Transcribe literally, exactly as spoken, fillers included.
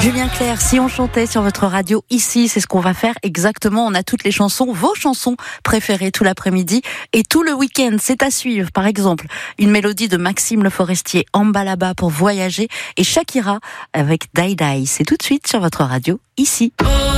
Julien Clerc, si on chantait sur votre radio ici, c'est ce qu'on va faire exactement. On a toutes les chansons, vos chansons préférées tout l'après-midi et tout le week-end. C'est à suivre. Par exemple, une mélodie de Maxime Le Forestier, Ambalaba pour voyager et Shakira avec Die Die. C'est tout de suite sur votre radio ici.